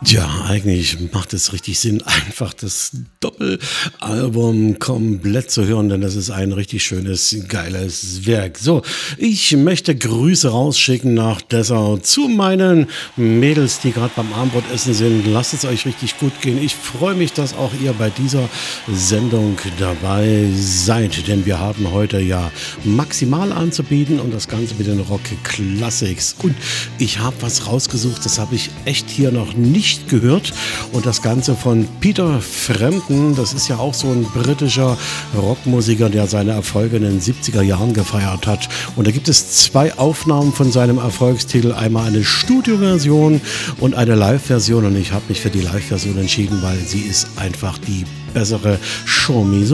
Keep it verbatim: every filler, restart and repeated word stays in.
Ja, eigentlich macht es richtig Sinn, einfach das Doppelalbum komplett zu hören, denn das ist ein richtig schönes, geiles Werk. So, ich möchte Grüße rausschicken nach Dessau zu meinen Mädels, die gerade beim Abendbrotessen sind. Lasst es euch richtig gut gehen. Ich freue mich, dass auch ihr bei dieser Sendung dabei seid, denn wir haben heute ja maximal anzubieten und das Ganze mit den Rock Classics. Und ich habe was rausgesucht, das habe ich echt hier noch nicht gehört. Und das Ganze von Peter Frampton, das ist ja auch so ein britischer Rockmusiker, der seine Erfolge in den siebziger Jahren gefeiert hat. Und da gibt es zwei Aufnahmen von seinem Erfolgstitel, einmal eine Studioversion und eine Live-Version. Und ich habe mich für die Live-Version entschieden, weil sie ist einfach die bessere Show Me.